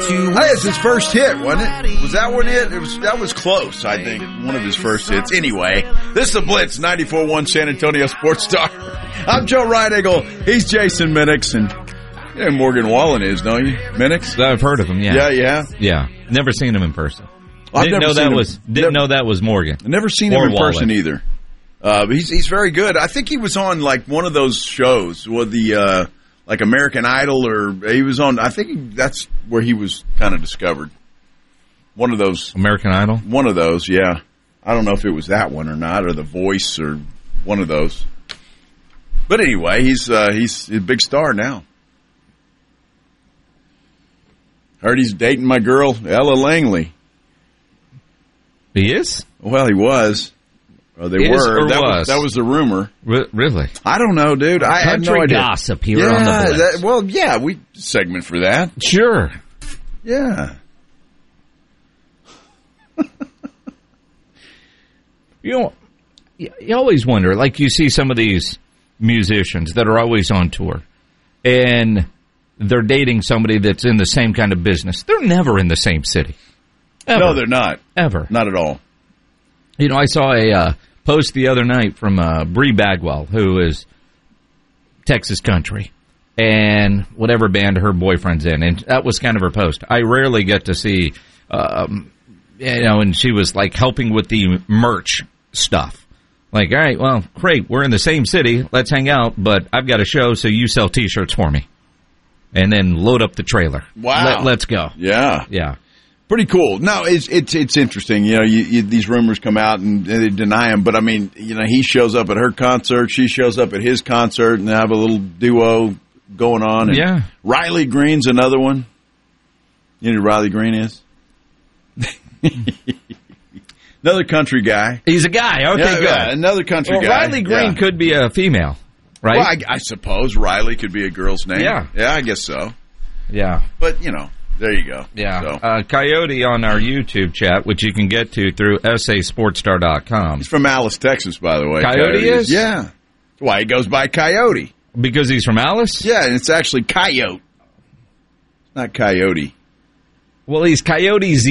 Hey, it's his first hit, wasn't it? Was that one it? That was close, I think. One of his first hits. Anyway, this is the Blitz, 94.1 San Antonio Sports Star. I'm Joe Reinagle. He's Jason Minix, and you know Morgan Wallen is, don't you? Minix? I've heard of him, yeah. Yeah. Never seen him in person. Didn't know that was Morgan. I've never seen him in person either. He's very good. I think he was on like one of those shows with the like American Idol, or he was on. I think that's where he was kind of discovered. One of those American Idol. One of those, yeah. I don't know if it was that one or not, or The Voice, or one of those. But anyway, he's a big star now. Heard he's dating my girl Ella Langley. He is? Well, he was. Or they were. That was the rumor. Really? I don't know, dude. I had no idea. Gossip here on the Blitz. We segment for that. Sure. Yeah. You always wonder, like you see some of these musicians that are always on tour, and they're dating somebody that's in the same kind of business. They're never in the same city. Ever. No, they're not. Ever. Not at all. You know, I saw a post the other night from Bree Bagwell, who is Texas country, and whatever band her boyfriend's in, and that was kind of her post. I rarely get to see, and she was like helping with the merch stuff. Like, all right, well, great, we're in the same city, let's hang out, but I've got a show, so you sell T-shirts for me. And then load up the trailer. Wow. Let's go. Yeah. Yeah. Pretty cool. No, it's interesting. You know, these rumors come out and they deny them. But, I mean, you know, he shows up at her concert. She shows up at his concert, and they have a little duo going on. And yeah. Riley Green's another one. You know who Riley Green is? Another country guy. He's a guy. Okay, good. Yeah, another country guy. Riley Green could be a female, right? Well, I suppose Riley could be a girl's name. Yeah. Yeah, I guess so. Yeah. But, you know. There you go. Yeah. So. Coyote on our YouTube chat, which you can get to through sasportstar.com. He's from Alice, Texas, by the way. Coyote is? Yeah. That's why he goes by Coyote. Because he's from Alice? Yeah, and it's actually Coyote. Not Coyote. Well, he's Coyote Z.